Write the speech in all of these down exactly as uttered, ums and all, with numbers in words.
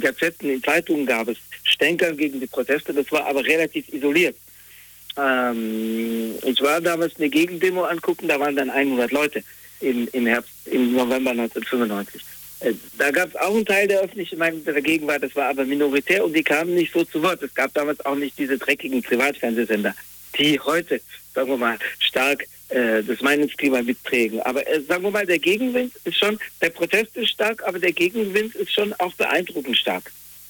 Gazetten, in Zeitungen gab es Stänkern gegen die Proteste, das war aber relativ isoliert. Ähm, ich war damals eine Gegendemo angucken, da waren dann hundert Leute im, im Herbst, im November neunzehnhundertfünfundneunzig. Äh, da gab es auch einen Teil der öffentlichen Meinung, der dagegen war, das war aber minoritär und die kamen nicht so zu Wort. Es gab damals auch nicht diese dreckigen Privatfernsehsender, die heute, sagen wir mal, stark äh, das Meinungsklima mitprägen. Aber äh, sagen wir mal, der Gegenwind ist schon, der Protest ist stark, aber der Gegenwind ist schon auch beeindruckend stark.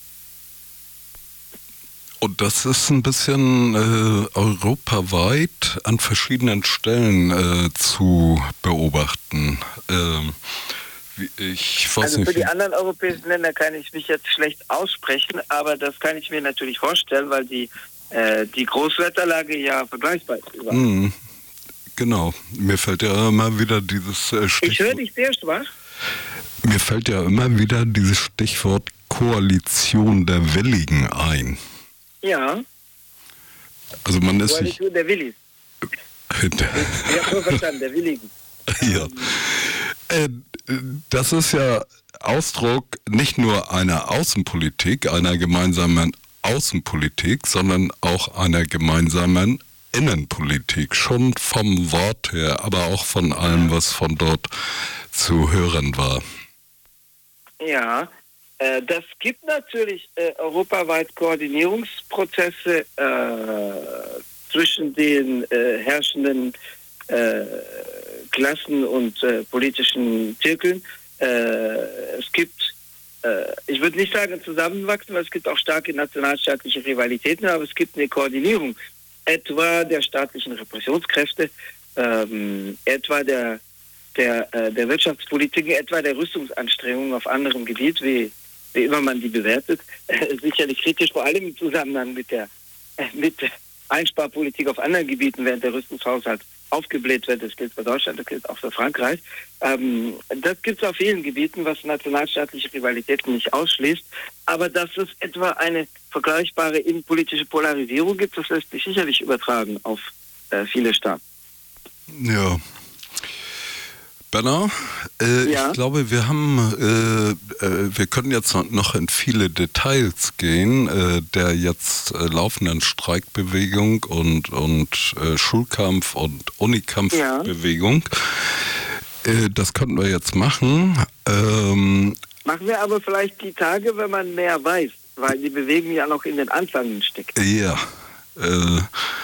Und das ist ein bisschen äh, europaweit an verschiedenen Stellen äh, zu beobachten. Ähm, ich weiß also nicht, für die anderen europäischen Länder kann ich mich jetzt schlecht aussprechen, aber das kann ich mir natürlich vorstellen, weil die, äh, die Großwetterlage ja vergleichbar ist. Mm, genau, mir fällt ja immer wieder dieses äh, Stichwort... Ich höre dich sehr schwach. Mir fällt ja immer wieder dieses Stichwort Koalition der Willigen ein. Ja. Also man ist Koalition nicht... der Willis. Ich habe nur verstanden, der Willigen. Ja. Äh, das ist ja Ausdruck nicht nur einer Außenpolitik, einer gemeinsamen Außenpolitik, sondern auch einer gemeinsamen Innenpolitik. Schon vom Wort her, aber auch von allem, was von dort zu hören war. Ja. Das gibt natürlich äh, europaweit Koordinierungsprozesse äh, zwischen den äh, herrschenden äh, Klassen und äh, politischen Zirkeln. Äh, es gibt, äh, ich würde nicht sagen Zusammenwachsen, weil es gibt auch starke nationalstaatliche Rivalitäten, aber es gibt eine Koordinierung, etwa der staatlichen Repressionskräfte, ähm, etwa der, der, äh, der Wirtschaftspolitik, etwa der Rüstungsanstrengungen auf anderem Gebiet, wie wie immer man die bewertet, äh, sicherlich kritisch, vor allem im Zusammenhang mit der, äh, mit der Einsparpolitik auf anderen Gebieten, während der Rüstungshaushalt aufgebläht wird. Das gilt für Deutschland, das gilt auch für Frankreich. Ähm, das gibt es auf vielen Gebieten, was nationalstaatliche Rivalitäten nicht ausschließt. Aber dass es etwa eine vergleichbare innenpolitische Polarisierung gibt, das lässt sich sicherlich übertragen auf äh, viele Staaten. Ja. Bernhard, äh, ja? ich glaube, wir haben, äh, äh, wir können jetzt noch in viele Details gehen, äh, der jetzt äh, laufenden Streikbewegung und, und äh, Schulkampf- und Unikampfbewegung. Ja. Äh, das könnten wir jetzt machen. Ähm, machen wir aber vielleicht die Tage, wenn man mehr weiß, weil die Bewegung ja noch in den Anfängen steckt. Ja, äh,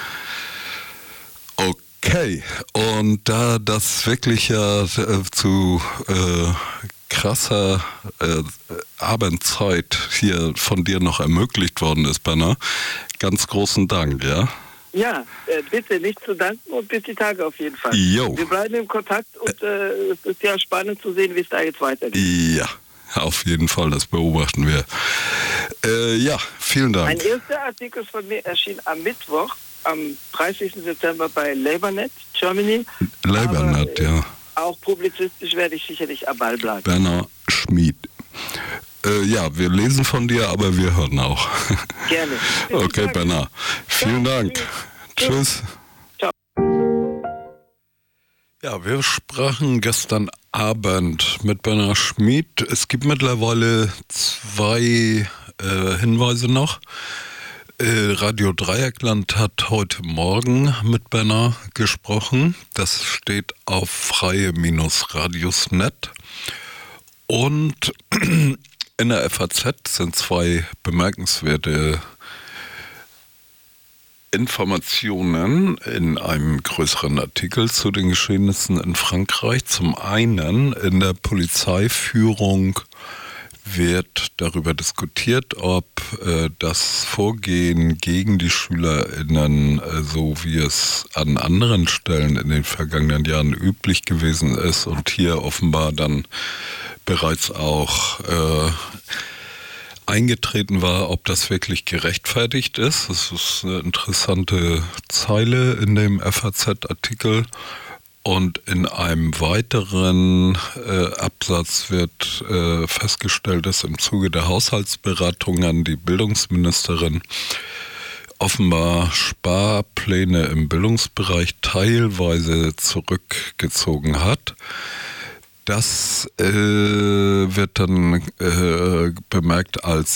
Okay, und da das wirklich ja äh, zu äh, krasser äh, Abendzeit hier von dir noch ermöglicht worden ist, Bernhard, ganz großen Dank, ja? Ja, äh, bitte nicht zu danken und bis die Tage auf jeden Fall. Jo. Wir bleiben im Kontakt und äh, es ist ja spannend zu sehen, wie es da jetzt weitergeht. Ja, auf jeden Fall, das beobachten wir. Äh, ja, vielen Dank. Ein erster Artikel von mir erschien am Mittwoch, am dreißigsten September bei LabourNet, Germany. LabourNet, ja. Auch publizistisch werde ich sicherlich am Ball bleiben. Bernhard Schmid. Äh, ja, wir lesen von dir, aber wir hören auch. Gerne. Okay, Bernhard. Vielen ja, Dank. Tschüss. Ciao. Ja, wir sprachen gestern Abend mit Bernhard Schmid. Es gibt mittlerweile zwei äh, Hinweise noch. Radio Dreieckland hat heute Morgen mit Bernhard gesprochen. Das steht auf freie-radius punkt net. Und in der F A Z sind zwei bemerkenswerte Informationen in einem größeren Artikel zu den Geschehnissen in Frankreich. Zum einen in der Polizeiführung wird darüber diskutiert, ob äh, das Vorgehen gegen die SchülerInnen, äh, so wie es an anderen Stellen in den vergangenen Jahren üblich gewesen ist und hier offenbar dann bereits auch äh, eingetreten war, ob das wirklich gerechtfertigt ist. Das ist eine interessante Zeile in dem F A Z-Artikel. Und in einem weiteren äh, Absatz wird äh, festgestellt, dass im Zuge der Haushaltsberatungen die Bildungsministerin offenbar Sparpläne im Bildungsbereich teilweise zurückgezogen hat. Das äh, wird dann äh, bemerkt als